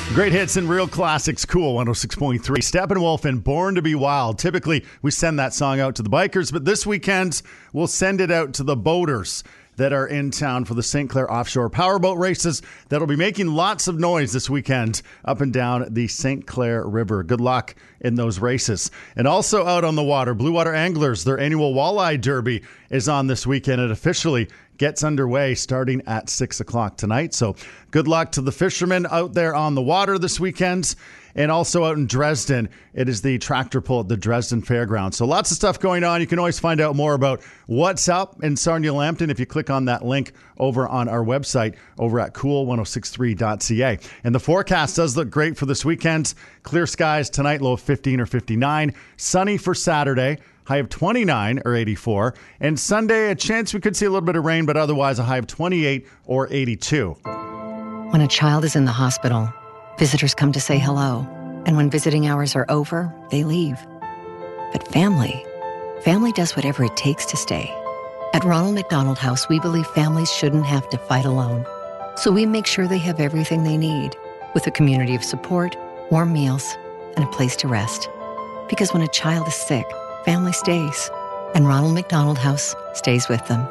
Great hits and real classics. Cool 106.3. Steppenwolf and Born to be Wild. Typically, we send that song out to the bikers, but this weekend, we'll send it out to the boaters that are in town for the St. Clair Offshore Powerboat races that'll be making lots of noise this weekend up and down the St. Clair River. Good luck in those races. And also out on the water, Blue Water Anglers, their annual Walleye Derby is on this weekend. It officially gets underway starting at 6 o'clock tonight. So good luck to the fishermen out there on the water this weekend. And also out in Dresden, it is the tractor pull at the Dresden Fairgrounds. So lots of stuff going on. You can always find out more about what's up in Sarnia-Lambton if you click on that link over on our website over at cool1063.ca. And the forecast does look great for this weekend. Clear skies tonight, low of 15 or 59. Sunny for Saturday, high of 29 or 84. And Sunday, a chance we could see a little bit of rain, but otherwise a high of 28 or 82. When a child is in the hospital, visitors come to say hello, and when visiting hours are over, they leave. But family does whatever it takes to stay. At Ronald McDonald House, we believe families shouldn't have to fight alone. So we make sure they have everything they need, with a community of support, warm meals, and a place to rest. Because when a child is sick, family stays, and Ronald McDonald House stays with them.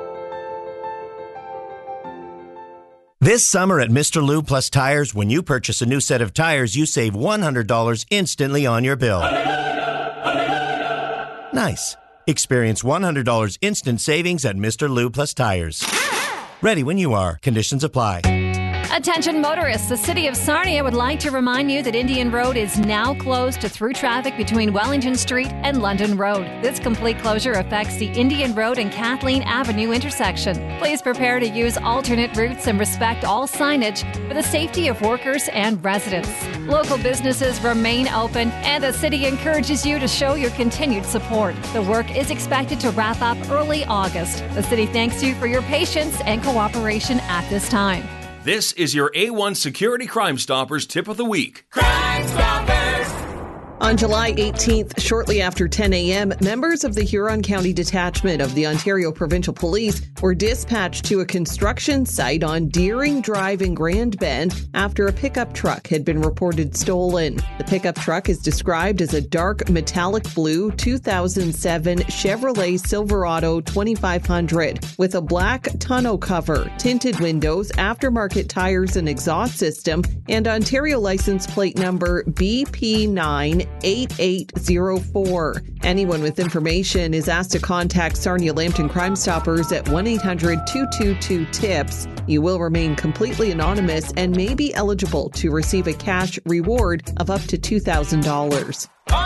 This summer at Mr. Lube Plus Tires, when you purchase a new set of tires, you save $100 instantly on your bill. Nice. Experience $100 instant savings at Mr. Lube Plus Tires. Ready when you are. Conditions apply. Attention motorists, the City of Sarnia would like to remind you that Indian Road is now closed to through traffic between Wellington Street and London Road. This complete closure affects the Indian Road and Kathleen Avenue intersection. Please prepare to use alternate routes and respect all signage for the safety of workers and residents. Local businesses remain open, and the city encourages you to show your continued support. The work is expected to wrap up early August. The city thanks you for your patience and cooperation at this time. This is your A1 Security Crime Stoppers tip of the week. Crime Stoppers! On July 18th, shortly after 10 a.m., members of the Huron County Detachment of the Ontario Provincial Police were dispatched to a construction site on Deering Drive in Grand Bend after a pickup truck had been reported stolen. The pickup truck is described as a dark metallic blue 2007 Chevrolet Silverado 2500 with a black tonneau cover, tinted windows, aftermarket tires and exhaust system, and Ontario license plate number BP98804. Anyone with information is asked to contact Sarnia-Lambton Crime Stoppers at 1-800-222-TIPS. You will remain completely anonymous and may be eligible to receive a cash reward of up to $2,000.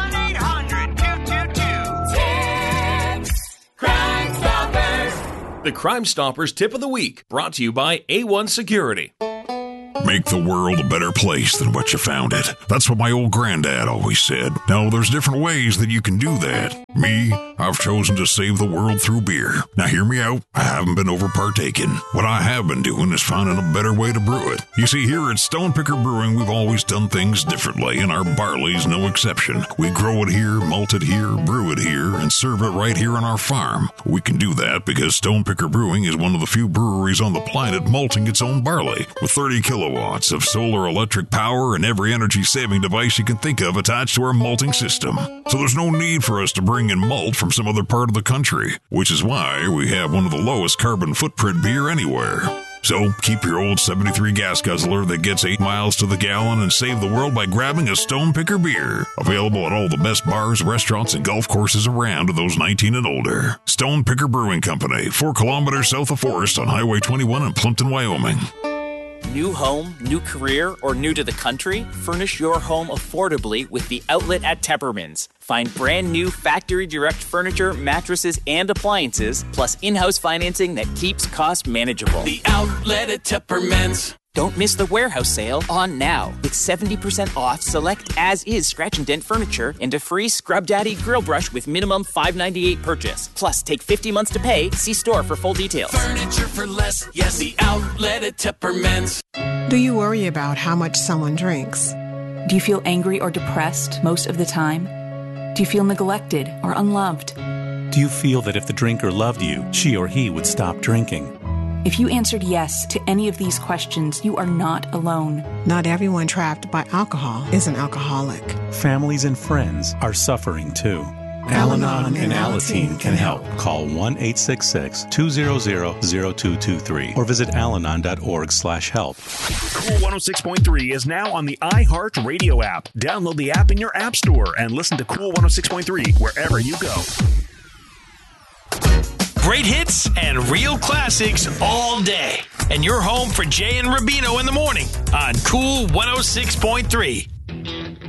1-800-222-TIPS. Crime Stoppers. The Crime Stoppers tip of the week, brought to you by A1 Security. Make the world a better place than what you found it. That's what my old granddad always said. Now, there's different ways that you can do that. Me, I've chosen to save the world through beer. Now, hear me out. I haven't been over-partaking. What I have been doing is finding a better way to brew it. You see, here at Stonepicker Brewing, we've always done things differently, and our barley's no exception. We grow it here, malt it here, brew it here, and serve it right here on our farm. We can do that because Stonepicker Brewing is one of the few breweries on the planet malting its own barley, with 30 kilowatts of solar electric power and every energy-saving device you can think of attached to our malting system. So there's no need for us to bring in malt from some other part of the country, which is why we have one of the lowest carbon footprint beer anywhere. So keep your old 73 gas guzzler that gets 8 miles to the gallon and save the world by grabbing a Stonepicker beer. Available at all the best bars, restaurants, and golf courses around to those 19 and older. Stonepicker Brewing Company, 4 kilometers south of Forest on Highway 21 in Plimpton, Wyoming. New home, new career, or new to the country? Furnish your home affordably with The Outlet at Tepperman's. Find brand new factory direct furniture, mattresses, and appliances, plus in-house financing that keeps costs manageable. The Outlet at Tepperman's. Don't miss the warehouse sale on now with 70% off select as-is scratch and dent furniture and a free Scrub Daddy grill brush with minimum $5.98 purchase. Plus, take 50 months to pay. See store for full details. Furniture for less. Yes, The Outlet at Tepperman's. Do you worry about how much someone drinks? Do you feel angry or depressed most of the time? Do you feel neglected or unloved? Do you feel that if the drinker loved you, she or he would stop drinking? If you answered yes to any of these questions, you are not alone. Not everyone trapped by alcohol is an alcoholic. Families and friends are suffering too. Al-Anon and Alateen can help. Call 1-866-200-0223 or visit alanon.org/help. Cool 106.3 is now on the iHeartRadio app. Download the app in your app store and listen to Cool 106.3 wherever you go. Great hits and real classics all day. And you're home for Jay and Rubino in the morning on Cool 106.3.